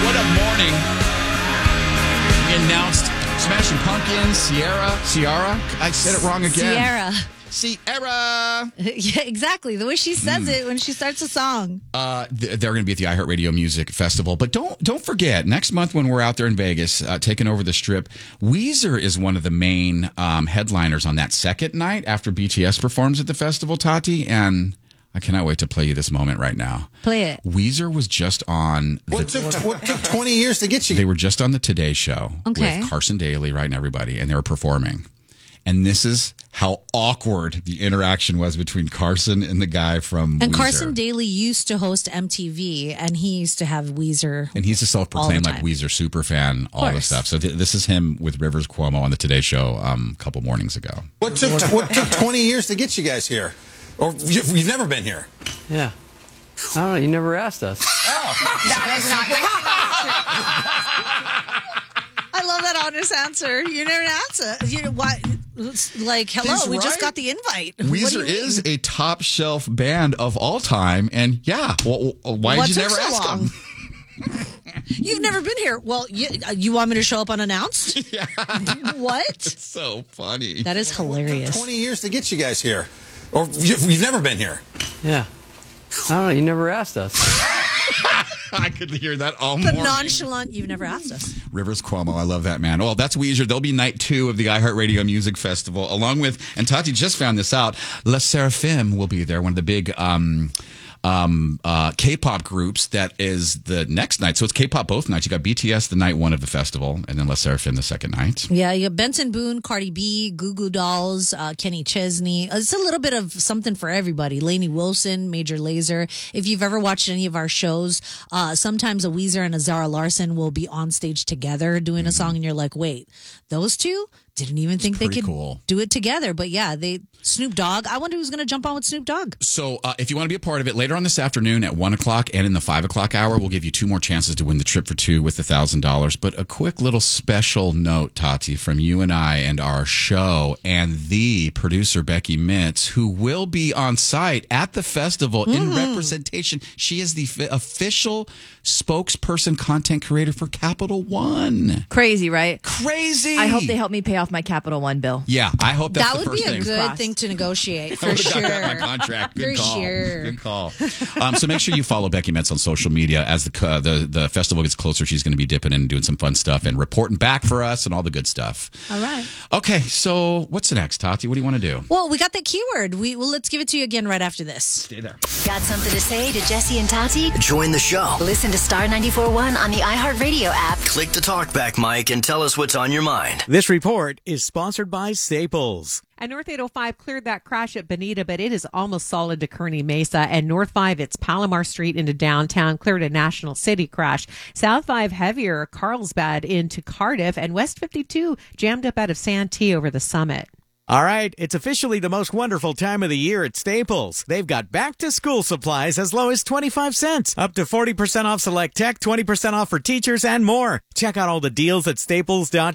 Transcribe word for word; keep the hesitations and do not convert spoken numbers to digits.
What a morning. We announced Smashing Pumpkins, Sierra, Ciara. I said it wrong again. Sierra. Sierra. Yeah, exactly. The way she says mm. it when she starts a song. Uh, they're going to be at the iHeartRadio Music Festival. But don't don't forget, next month when we're out there in Vegas, uh, taking over the Strip, Weezer is one of the main um, headliners on that second night after B T S performs at the festival, Tati. And I cannot wait to play you this moment right now. Play it. Weezer was just on... The, what, took, what took twenty years to get you? They were just on the Today Show okay. with Carson Daly, right, and everybody, and they were performing. And this is how awkward the interaction was between Carson and the guy from And Weezer. Carson Daly used to host M T V, and he used to have Weezer. And he's a self-proclaimed like Weezer super fan, all this stuff. So th- this is him with Rivers Cuomo on the Today Show um, a couple mornings ago. What took what took twenty years to get you guys here? Or you, you've never been here? Yeah. I don't know. You never asked us. Oh. I love that honest answer. You never answer. You know why? Like, hello, He's we right. just got the invite. Weezer is a top shelf band of all time, and yeah, well, why what did you took never so ask long? him? You've never been here. Well, you, you want me to show up unannounced? Yeah. What? It's so funny. That is hilarious. twenty years to get you guys here. Or you, you've never been here? Yeah. I don't know. You never asked us. I could hear that all the morning. nonchalant, you've never asked us. Rivers Cuomo, I love that, man. Well, that's Weezer. They'll be night two of the iHeartRadio Music Festival, along with, and Tati just found this out, Les Seraphim will be there, one of the big um, um, uh, K-pop groups that is the next night. So it's K-pop both nights. You got B T S the night one of the festival, and then Les Seraphim the second night. Yeah, you got Benson Boone, Cardi B, Goo Goo Dolls, uh, Kenny Chesney. It's a little bit of something for everybody. Lainey Wilson, Major Lazer. If you've ever watched any of our shows, uh, sometimes a Weezer and a Zara Larson will be on stage together doing a song, and you're like, wait, those two? Didn't even think they could cool. do it together. But yeah, they Snoop Dogg. I wonder who's going to jump on with Snoop Dogg. So uh, if you want to be a part of it, later on this afternoon at one o'clock and in the five o'clock hour, we'll give you two more chances to win the trip for two with one thousand dollars. But a quick little special note, Tati, from you and I and our show and the producer, Becky Mitz, who will be on site at the festival mm. in representation. She is the f- official spokesperson, content creator for Capital One. Crazy, right? Crazy. I hope they help me pay off my Capital One bill. Yeah, I hope that's that the first thing. That would be a thing. good thing to negotiate, for I sure. got that in my contract. Good for call. sure. Good call. Um, so make sure you follow Becky Metz on social media. As the uh, the the festival gets closer, she's going to be dipping in and doing some fun stuff and reporting back for us and all the good stuff. All right. Okay, so what's next, Tati? What do you want to do? Well, we got that keyword. We well, let's give it to you again right after this. Stay there. Got something to say to Jesse and Tati? Join the show. Listen to Star ninety-four point one on the iHeartRadio app. Click the talkback mic and tell us what's on your mind. This report is sponsored by Staples. And North eight oh five cleared that crash at Bonita, but it is almost solid to Kearney Mesa. And North five, it's Palomar Street into downtown, cleared a National City crash. South five, heavier, Carlsbad into Cardiff. And West fifty-two, jammed up out of Santee over the Summit. All right, it's officially the most wonderful time of the year at Staples. They've got back-to-school supplies as low as twenty-five cents, up to forty percent off select tech, twenty percent off for teachers, and more. Check out all the deals at staples dot